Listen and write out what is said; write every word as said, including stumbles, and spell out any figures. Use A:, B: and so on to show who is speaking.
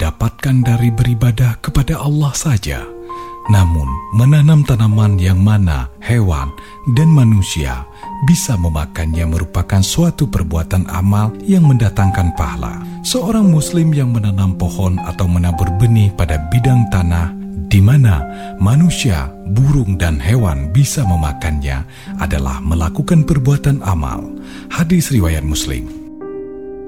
A: didapatkan dari beribadah kepada Allah saja. Namun, menanam tanaman yang mana hewan dan manusia bisa memakannya merupakan suatu perbuatan amal yang mendatangkan pahala. Seorang muslim yang menanam pohon atau menabur benih pada bidang tanah di mana manusia, burung, dan hewan bisa memakannya adalah melakukan perbuatan amal. Hadis riwayat Muslim.